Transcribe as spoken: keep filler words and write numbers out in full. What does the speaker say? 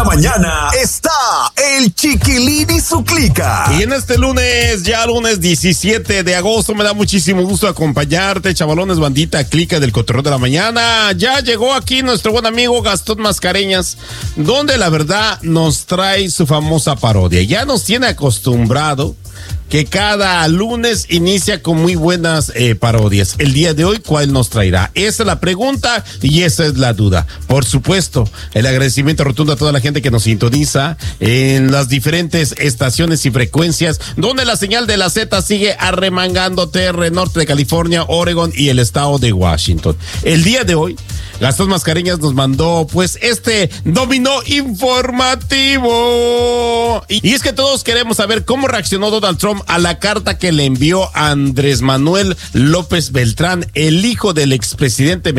la mañana está el Chiquilín y su clica. Y en este lunes, ya lunes diecisiete de agosto, me da muchísimo gusto acompañarte, chavalones, bandita, clica del Cotorreo de la Mañana. Ya llegó aquí nuestro buen amigo Gastón Mascareñas, donde la verdad nos trae su famosa parodia. Ya nos tiene acostumbrado que cada lunes inicia con muy buenas eh, parodias. El día de hoy, ¿cuál nos traerá? Esa es la pregunta y esa es la duda. Por supuesto, el agradecimiento rotundo a toda la gente que nos sintoniza en las diferentes estaciones y frecuencias, donde la señal de la Z sigue arremangando T R, norte de California, Oregon y el estado de Washington. El día de hoy, Gastón Mascareñas nos mandó pues este dominó informativo. Y, y es que todos queremos saber cómo reaccionó Donald Trump a la carta que le envió a Andrés Manuel López Beltrán, el hijo del expresidente